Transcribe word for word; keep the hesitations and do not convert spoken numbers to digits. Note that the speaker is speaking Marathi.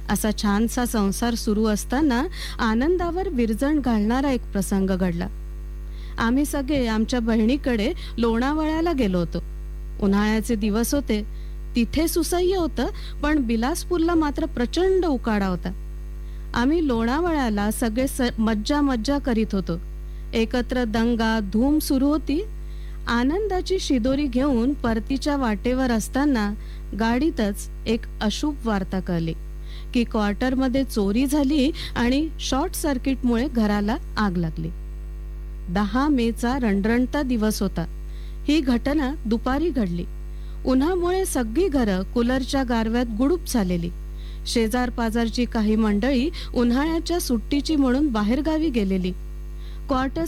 असा छानसा संसार सुरू असताना आनंदावर विरजण घालणारा एक प्रसंग घडला. आम्ही सगळे आमच्या बहिणीकडे लोणावळ्याला गेलो होतो. उन्हाळ्याचे दिवस होते. तिथे सुसह्य होतं, पण बिलासपूरला मात्र प्रचंड उकाडा होता. आम्ही लोणावळ्याला सगळे स मज्जा मज्जा करीत होतो. एकत्र दंगा धूम सुरू होती. आनंदाची शिदोरी घेऊन परतीच्या वाटेवर असताना गाडीतच एक अशुभ वार्ता कळली की क्वार्टरमध्ये चोरी झाली आणि शॉर्ट सर्किटमुळे घराला आग लागली. दहा मेचा रणरणता दिवस होता. ही घटना दुपारी घडली. उन्हामुळे सगळी घरं कूलरच्या गारव्यात गुडूप झालेली. शेजार पाजारची काही मंडळी उन्हाळ्याच्या सुट्टीची म्हणून बाहेरगावी गेलेली. क्वार्टर